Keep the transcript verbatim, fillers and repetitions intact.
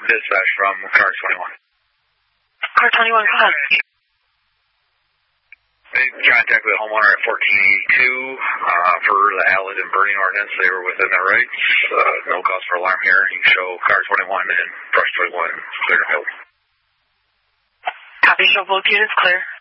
Dispatch from car twenty-one. Car twenty-one, go ahead. Made contact with a homeowner at fourteen eighty-two uh, for the Alid and burning ordinance. They were within their rights. Uh, no cause for alarm here. You can show car twenty-one and brush twenty-one clear to field. Copy, show both units clear.